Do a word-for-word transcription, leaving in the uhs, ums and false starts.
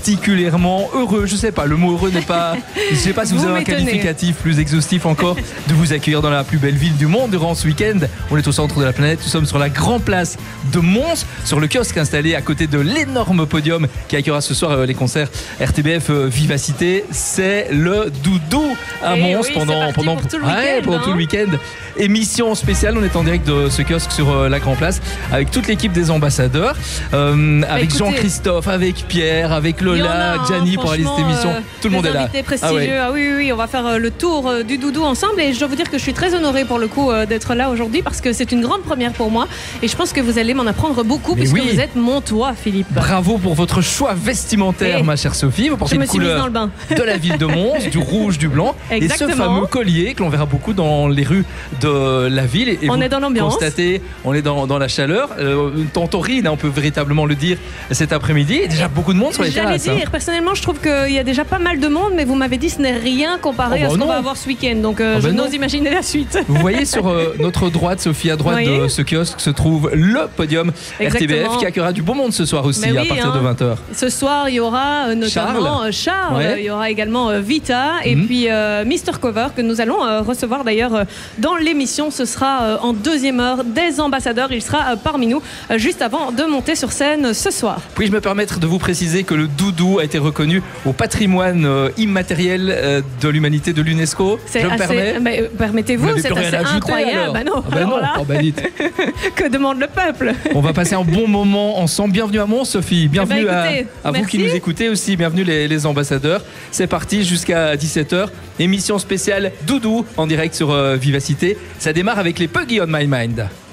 particulièrement heureux, je sais pas, le mot heureux n'est pas, je sais pas si vous, vous avez un qualificatif plus exhaustif encore, de vous accueillir dans la plus belle ville du monde durant ce week-end. On est au centre de la planète, nous sommes sur la grande place de Mons, sur le kiosque installé à côté de l'énorme podium qui accueillera ce soir les concerts R T B F Vivacité. C'est le doudou à Et Mons oui, pendant, pendant, pour tout le ouais, week-end, pendant hein. tout le week-end. Émission spéciale, on est en direct de ce kiosque sur la Grand Place avec toute l'équipe des ambassadeurs, euh, avec écoutez, Jean-Christophe, avec Pierre, avec Lola, Gianni pour réaliser cette émission. Euh, tout le monde est là. Ah, ouais. ah oui, oui, oui, on va faire euh, le tour euh, du doudou ensemble et je dois vous dire que je suis très honorée pour le coup euh, d'être là aujourd'hui parce que c'est une grande première pour moi et je pense que vous allez m'en apprendre beaucoup Mais puisque oui. vous êtes montois, Philippe. Bravo pour votre choix vestimentaire, et ma chère Sophie. Vous portez une couleur de la ville de Mons, du rouge, du blanc Exactement. et ce fameux collier que l'on verra beaucoup dans les rues de la ville. Et on est dans l'ambiance. Constatez, on est dans, dans la chaleur. Euh, une tentorine, on peut véritablement le dire cet après-midi. Il y a déjà beaucoup de monde sur les terrasses. J'allais dire, hein. Personnellement, je trouve qu'il y a déjà pas mal de monde, mais vous m'avez dit ce n'est rien comparé oh bah à ce qu'on va avoir ce week-end. Donc, euh, oh bah je n'ose imaginer la suite. Vous voyez sur euh, notre droite, Sophie, à droite de ce kiosque se trouve le podium Exactement. R T B F qui accueillera du beau monde ce soir aussi, oui, à partir hein. de vingt heures. Ce soir, il y aura euh, notamment Charles, Charles ouais. il y aura également euh, Vita et mm-hmm. puis euh, Mister Cover que nous allons euh, recevoir d'ailleurs euh, dans l'émission. Ce sera euh, en deuxième heure des ambassadeurs. Il sera euh, parmi nous euh, juste avant de monter sur scène ce soir. Puis-je me permettre de vous préciser que le doudou a été reconnu au patrimoine euh, immatériel euh, de l'humanité de l'UNESCO. C'est Je me assez... permets. Mais, euh, permettez-vous, c'est assez ajouter, incroyable. Bah non, ah bah non. Oh bah que demande le peuple? On va passer un bon moment ensemble. Bienvenue à Mons, Sophie. Bienvenue bah écoutez, à, à vous qui nous écoutez aussi. Bienvenue les, les ambassadeurs. C'est parti jusqu'à dix-sept heures. Émission spéciale Doudou en direct sur euh, Vivacité. Ça démarre avec les Puggy on My Mind.